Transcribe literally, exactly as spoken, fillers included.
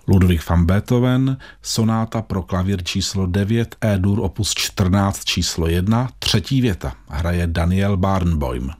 Ludwig van Beethoven, sonáta pro klavír číslo devět, E-dur opus čtrnáct číslo jedna, třetí věta, hraje Daniel Barenboim.